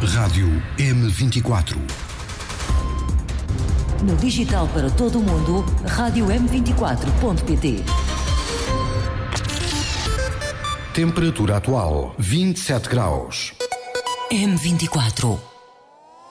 Rádio M24. No digital para todo o mundo, rádio M24.pt. Temperatura atual, 27 graus. M24.